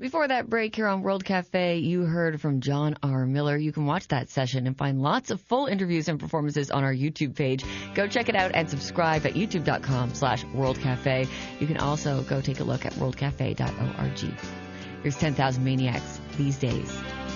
Before that break here on World Cafe, you heard from John R. Miller. You can watch that session and find lots of full interviews and performances on our YouTube page. Go check it out and subscribe at youtube.com/worldcafe. You can also go take a look at worldcafe.org. Here's 10,000 Maniacs these days.